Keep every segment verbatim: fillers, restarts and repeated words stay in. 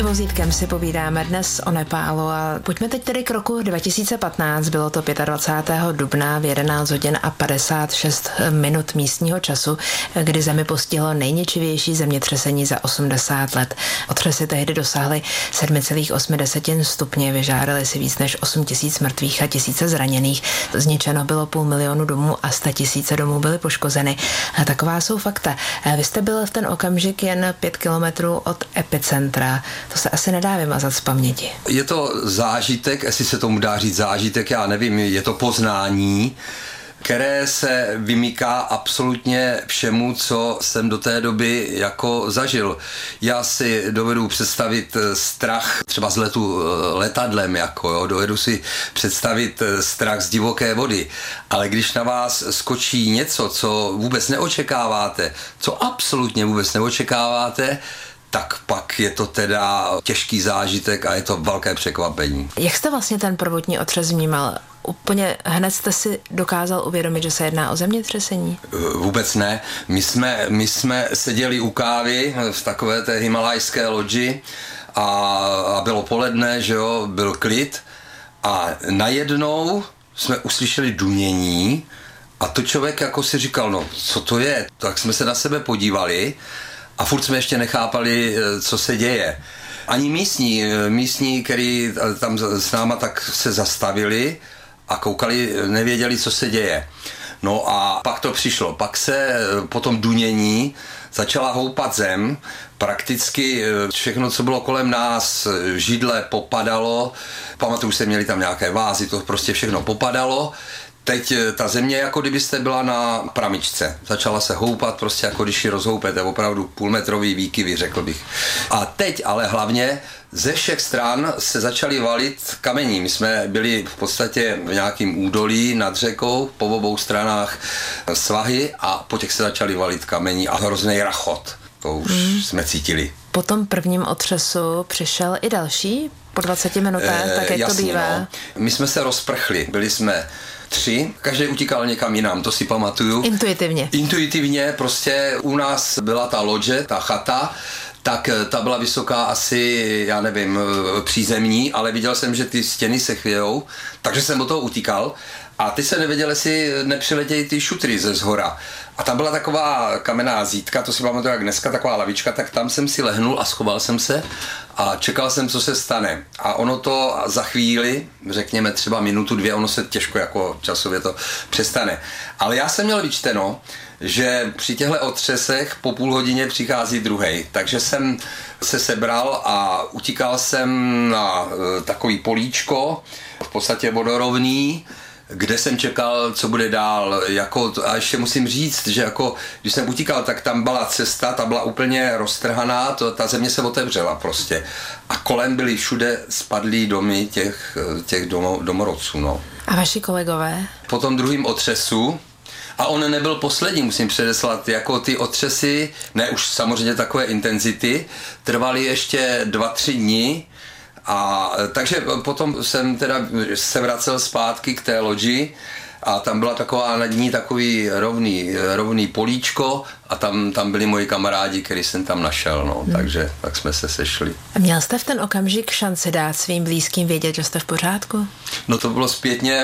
Ivo Zítkem si povídáme dnes o Nepálu a pojďme teď tedy k roku dva tisíce patnáct. Bylo to dvacátého pátého dubna v jedenáct hodin a padesát šest minut místního času, kdy zemi postihlo nejničivější zemětřesení za osmdesát let. Otřesy tehdy dosáhly sedm celá osm stupně, vyžárily si víc než osm tisíc mrtvých a tisíce zraněných. Zničeno bylo půl milionu domů a sta tisíce domů byly poškozeny. A taková jsou fakta. Vy jste byl v ten okamžik jen pět kilometrů od epicentra. To se asi nedá vymazat z paměti. Je to zážitek, jestli se tomu dá říct zážitek, já nevím, je to poznání, které se vymýká absolutně všemu, co jsem do té doby jako zažil. Já si dovedu představit strach třeba z letu letadlem, jako jo, dovedu si představit strach z divoké vody, ale když na vás skočí něco, co vůbec neočekáváte, co absolutně vůbec neočekáváte, tak pak je to teda těžký zážitek a je to velké překvapení. Jak jste vlastně ten prvotní otřes vnímal? Úplně hned jste si dokázal uvědomit, že se jedná o zemětřesení? Vůbec ne. My jsme, my jsme seděli u kávy v takové té himalajské loďi a, a bylo poledne, že jo, byl klid a najednou jsme uslyšeli dunění a to člověk jako si říkal, no co to je? Tak jsme se na sebe podívali a furt jsme ještě nechápali, co se děje. Ani místní, místní, který tam s náma tak se zastavili a koukali, nevěděli, co se děje. No a pak to přišlo. Pak se po tom dunění začala houpat zem. Prakticky všechno, co bylo kolem nás, židle popadalo. Pamatuju se, měli tam nějaké vázy, to prostě všechno popadalo. Teď ta země, jako kdybyste byla na pramičce. Začala se houpat, prostě jako když ji rozhoupete, opravdu půlmetrový výkyvy, řekl bych. A teď ale hlavně ze všech stran se začaly valit kamení. My jsme byli v podstatě v nějakém údolí nad řekou, po obou stranách svahy a po těch se začaly valit kamení a hrozný rachot. To už hmm. jsme cítili. Po tom prvním otřesu přišel i další po dvaceti minutách, e, tak jak jasný, to bývá? No. My jsme se rozprchli, byli jsme tři, každý utíkal někam jinam, to si pamatuju. Intuitivně. Intuitivně, prostě u nás byla ta lodže, ta chata, tak ta byla vysoká asi, já nevím, přízemní, ale viděl jsem, že ty stěny se chvějou, takže jsem od toho utíkal a ty se nevěděl, jestli nepřiletějí ty šutry ze zhora. A tam byla taková kamenná zítka, to si pamatuju jak dneska, taková lavička, tak tam jsem si lehnul a schoval jsem se a čekal jsem, co se stane. A ono to za chvíli, řekněme třeba minutu, dvě, ono se těžko jako časově to přestane. Ale já jsem měl vyčteno, že při těchto otřesech po půl hodině přichází druhej. Takže jsem se sebral a utíkal jsem na takový políčko, v podstatě vodorovný, kde jsem čekal, co bude dál. Jako, a ještě musím říct, že jako, když jsem utíkal, tak tam byla cesta, ta byla úplně roztrhaná, to, ta země se otevřela prostě. A kolem byly všude spadlý domy těch, těch domo, domorodců. No. A vaši kolegové? Po tom druhém otřesu, a on nebyl poslední, musím předeslat, jako ty otřesy, ne už samozřejmě takové intenzity, trvaly ještě dva, tři dny. A takže potom jsem teda se vracel zpátky k té loďi a tam byla taková nad ní takový rovný, rovný políčko a tam, tam byli moji kamarádi, který jsem tam našel, no, hmm. takže tak jsme se sešli. A měl jste v ten okamžik šanci dát svým blízkým vědět, že jste v pořádku? No to bylo zpětně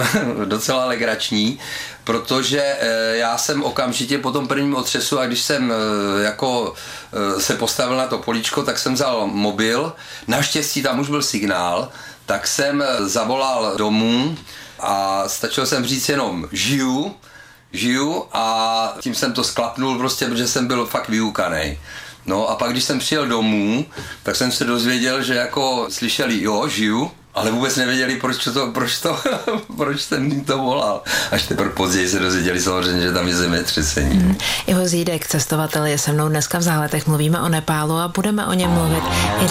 docela legrační, protože já jsem okamžitě po tom prvním otřesu a když jsem jako se postavil na to políčko, tak jsem vzal mobil, naštěstí tam už byl signál, tak jsem zavolal domů a stačilo jsem říct jenom žiju, žiju a tím jsem to sklapnul prostě, protože jsem byl fakt vyukanej. No a pak, když jsem přijel domů, tak jsem se dozvěděl, že jako slyšeli, jo, žiju, ale vůbec nevěděli, proč to, proč to, proč jsem jim to volal. Až teprve později se dozvěděli samozřejmě, že tam je zemětřesení. Hmm. Ivo Zídek, cestovatel, je se mnou dneska v Záletech. Mluvíme o Nepálu a budeme o něm mluvit i